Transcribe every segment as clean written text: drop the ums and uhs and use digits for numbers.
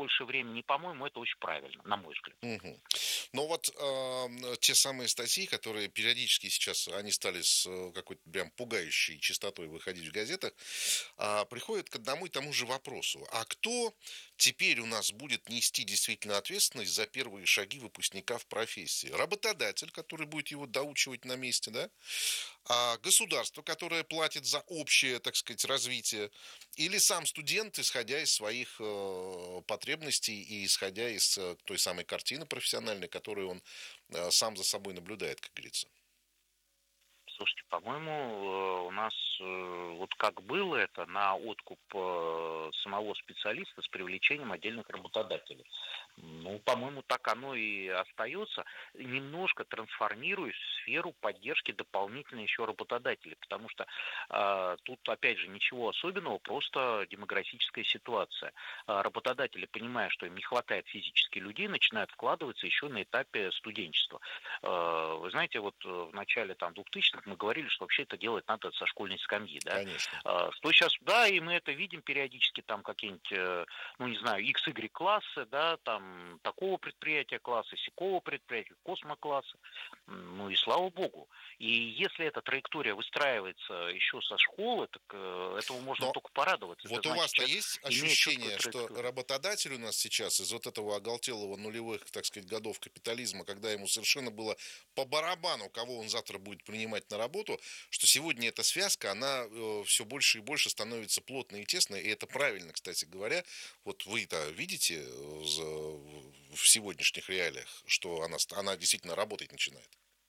больше времени. И, по-моему, это очень правильно, на мой взгляд. Мгм. Но вот те самые статьи, которые периодически сейчас, они стали с какой-то прям пугающей частотой выходить в газетах, приходят к одному и тому же вопросу. А кто теперь у нас будет нести действительно ответственность за первые шаги выпускника в профессии? Работодатель, который будет его доучивать на месте, да? А государство, которое платит за общее, так сказать, развитие, или сам студент, исходя из своих потребностей и исходя из той самой картины профессиональной, которую он сам за собой наблюдает, как говорится. Слушайте, по-моему, у нас вот как было это на откуп самого специалиста с привлечением отдельных работодателей. Ну, по-моему, так оно и остается, немножко трансформируясь в сферу поддержки дополнительно еще работодателей, потому что тут, опять же, ничего особенного, просто демографическая ситуация. Работодатели, понимая, что им не хватает физически людей, начинают вкладываться еще на этапе студенчества. Вы знаете, вот в начале там 2000-х мы говорили, что вообще это делать надо со школьной скамьи, да. Конечно. Что сейчас, да, и мы это видим периодически, там какие-нибудь, ну, не знаю, XY классы, да, там такого предприятия класса, сякого предприятия, космокласса, ну и слава богу. И если эта траектория выстраивается еще со школы, так этому можно Но только порадоваться. Это вот у значит, вас-то человек есть имеет четкую ощущение, что траекторию. работодатель у нас сейчас из вот этого оголтелого нулевых, так сказать, годов капитализма, когда ему совершенно было по барабану, кого он завтра будет принимать на работу, что сегодня эта связка, она все больше и больше становится плотной и тесной, и это правильно, кстати говоря. Вот вы-то видите в сегодняшних реалиях, что она действительно работать начинает?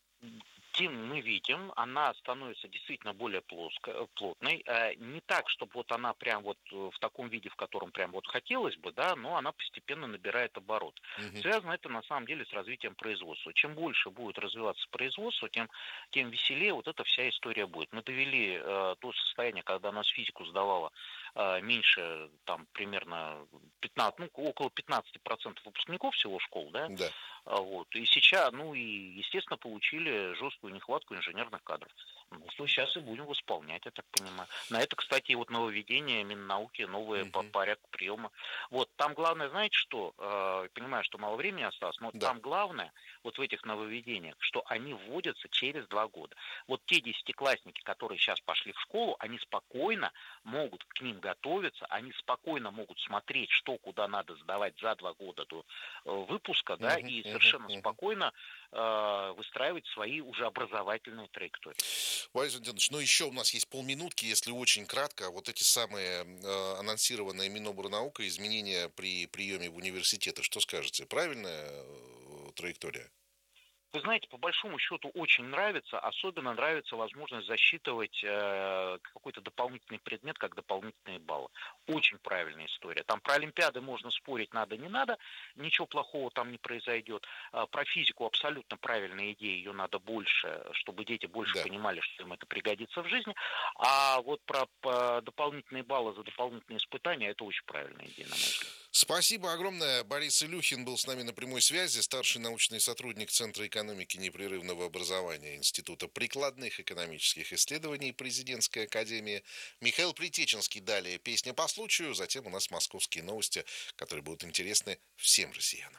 Тем мы видим, она становится действительно более плотной. Не так, чтобы вот она прям вот в таком виде, в котором прям вот хотелось бы, да, но она постепенно набирает оборот. Мгм. Связано это на самом деле с развитием производства. Чем больше будет развиваться производство, тем веселее вот эта вся история будет. Мы довели до состояния, когда нас физику сдавала меньше, там, примерно 15, ну, около 15% выпускников всего школ, да, Да. вот. И сейчас, ну и, естественно, получили жесткую нехватку инженерных кадров. Ну, что сейчас и будем восполнять, я так понимаю. На это, кстати, и вот нововведение Миннауки, новые по Мгм. порядку приема. Вот, там главное, знаете что, понимаю, что мало времени осталось, но Да. там главное, вот в этих нововведениях, что они вводятся через 2 года. Вот те десятиклассники, которые сейчас пошли в школу, они спокойно могут к ним готовиться, они спокойно могут смотреть, что куда надо сдавать за 2 года до выпуска, да, Мгм, и мгм, совершенно мгм. спокойно выстраивать свои уже образовательные траектории. Борис Валентинович, ну еще у нас есть полминутки, если очень кратко. Вот эти самые анонсированные Минобрнаука изменения при приеме в университеты, что скажете? Правильная траектория? Вы знаете, по большому счету очень нравится, особенно нравится возможность засчитывать какой-то дополнительный предмет как дополнительные баллы. Очень правильная история. Там про олимпиады можно спорить, надо, не надо, ничего плохого там не произойдет. Про физику абсолютно правильная идея, ее надо больше, чтобы дети больше Да. понимали, что им это пригодится в жизни. А вот про дополнительные баллы за дополнительные испытания, это очень правильная идея, на мой взгляд. Спасибо огромное. Борис Илюхин был с нами на прямой связи, старший научный сотрудник Центра экономики непрерывного образования Института прикладных экономических исследований Президентской академии. Михаил Притеченский далее. Песня по случаю, затем у нас московские новости, которые будут интересны всем россиянам.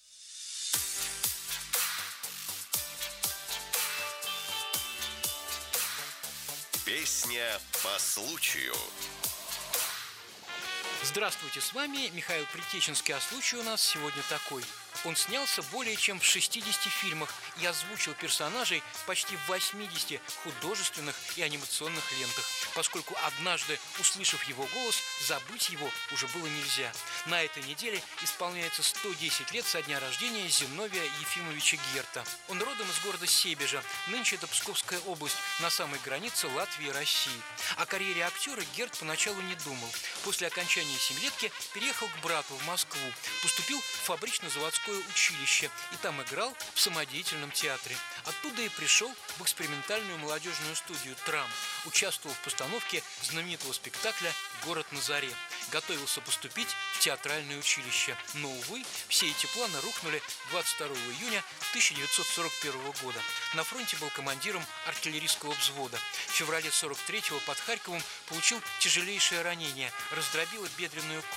Песня по случаю. Здравствуйте, с вами Михаил Притеченский, а случай у нас сегодня такой. Он снялся более чем в 60 фильмах и озвучил персонажей почти в 80 художественных и анимационных лентах, поскольку однажды, услышав его голос, забыть его уже было нельзя. На этой неделе исполняется 110 лет со дня рождения Зиновия Ефимовича Герта. Он родом из города Себежа, нынче это Псковская область, на самой границе Латвии и России. О карьере актера Герт поначалу не думал. После окончания семилетки переехал к брату в Москву, поступил в фабрично-заводское училище и там играл в самодеятельном театре. Оттуда и пришел в экспериментальную молодежную студию «Трам». Участвовал в постановке знаменитого спектакля «Город на заре». Готовился поступить в театральное училище. Но, увы, все эти планы рухнули 22 июня 1941 года. На фронте был командиром артиллерийского взвода. В феврале 43-го под Харьковом получил тяжелейшее ранение, раздробило бедренную кость.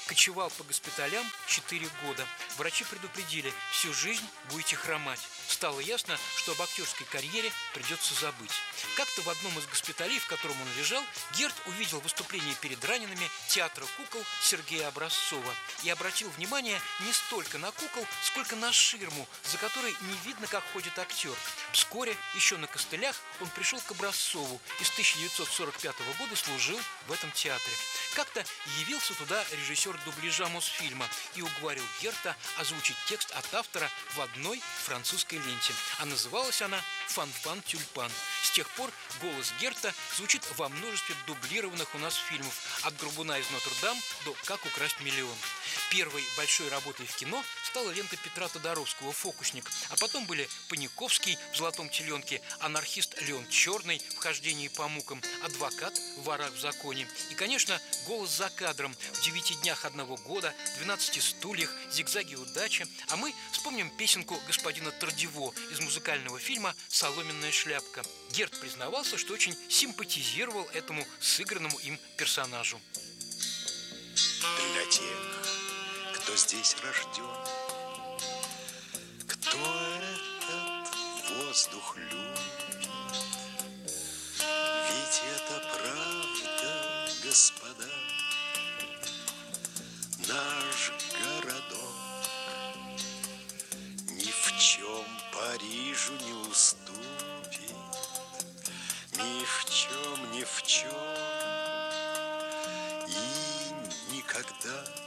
Кочевал по госпиталям 4 года. Врачи предупредили, всю жизнь будете хромать. Стало ясно, что об актерской карьере придется забыть. Как-то в одном из госпиталей, в котором он лежал, Герд увидел выступление перед ранеными театра кукол Сергея Образцова и обратил внимание не столько на кукол, сколько на ширму, за которой не видно, как ходит актер. Вскоре, еще на костылях, он пришел к Образцову и с 1945 года служил в этом театре. Как-то явился туда режиссер дубляжа Мосфильма и уговорил Герта озвучить текст от автора в одной французской ленте. А называлась она «Фан-фан-тюльпан». С тех пор голос Герта звучит во множестве дублированных у нас фильмов, от «Горбуна из Нотр-Дам» до «Как украсть миллион». Первой большой работой в кино стала лента Петра Тодоровского «Фокусник», а потом были Паниковский в «Золотом теленке», анархист Леон Черный в «Хождении по мукам», адвокат в «Ворах в законе» и, конечно, голос за кадром в «9 днях одного года», «12 стульях», «Зигзаги удачи», а мы вспомним песенку господина Тардиво из музыкального фильма «Соломенная шляпка». Герд признавался, что очень симпатизировал этому сыгранному им персонажу. Для тех, кто здесь рожден, кто этот воздух любит, ведь это правда, господа, наш городок ни в чем Парижу не уступит, ни в чем